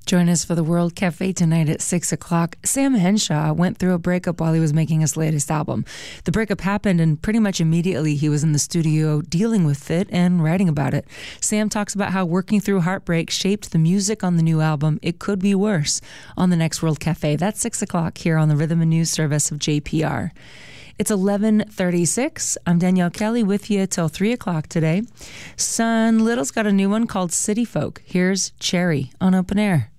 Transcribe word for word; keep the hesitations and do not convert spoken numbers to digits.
Join us for the World Cafe tonight at six o'clock. Sam Henshaw went through a breakup while he was making his latest album. The breakup happened, and pretty much immediately he was in the studio dealing with it and writing about it. Sam talks about how working through heartbreak shaped the music on the new album, It Could Be Worse, on the next World Cafe. That's six o'clock here on the Rhythm and News Service of J P R. It's eleven thirty-six. I'm Danielle Kelly with you till three o'clock today. Son Little's got a new one called City Folk. Here's Cherry on Open Air.